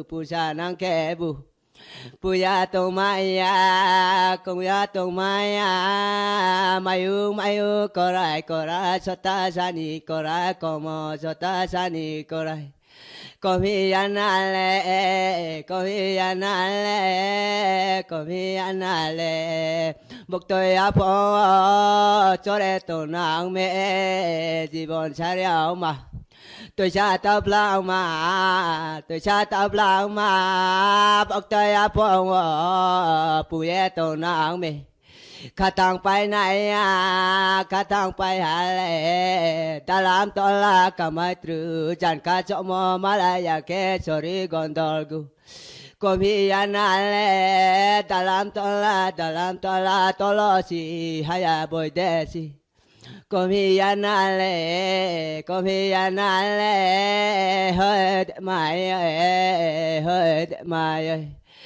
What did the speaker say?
pu sa nang ke bu puya tông maya công ya tông maya mayu korai sota sani korai komo sota sani korai komi anale bốc tôi áp cho để tổ nàng mẹ chỉ bọn cha đeo mà tôi cha tập lao mà bốc tôi áp bùi tổ nàng mẹ khát thang bay này khát thang bay hale dalam tola kamai tru jan ka chomo malaya ke sori gondolgu komi anale dalam tola tolosi haya boy desi komi anale hỡi mai